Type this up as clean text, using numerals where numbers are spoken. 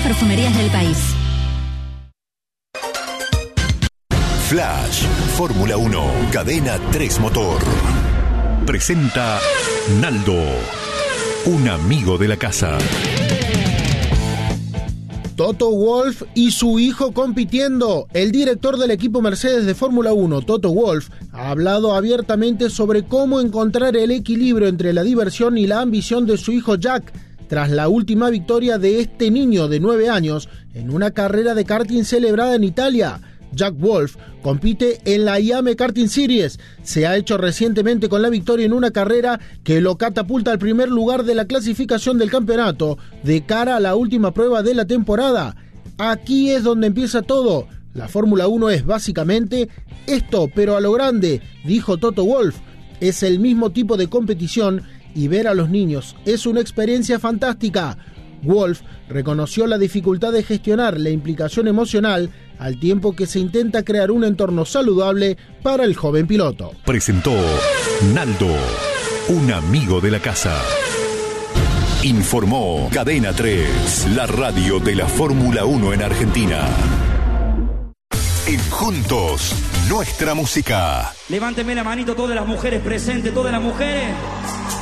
perfumerías del país. Flash, Fórmula 1, Cadena 3 Motor. Presenta Naldo, un amigo de la casa. Toto Wolff y su hijo compitiendo. El director del equipo Mercedes de Fórmula 1, Toto Wolff, ha hablado abiertamente sobre cómo encontrar el equilibrio entre la diversión y la ambición de su hijo Jack, tras la última victoria de este niño de 9 años en una carrera de karting celebrada en Italia. Jack Wolff compite en la IAME Karting Series. Se ha hecho recientemente con la victoria en una carrera que lo catapulta al primer lugar de la clasificación del campeonato de cara a la última prueba de la temporada. Aquí es donde empieza todo. La Fórmula 1 es básicamente esto, pero a lo grande, dijo Toto Wolff. Es el mismo tipo de competición y ver a los niños es una experiencia fantástica. Wolff reconoció la dificultad de gestionar la implicación emocional al tiempo que se intenta crear un entorno saludable para el joven piloto. Presentó Naldo, un amigo de la casa. Informó Cadena 3, la radio de la Fórmula 1 en Argentina. En Juntos, nuestra música. Levánteme la manito todas las mujeres presentes, todas las mujeres.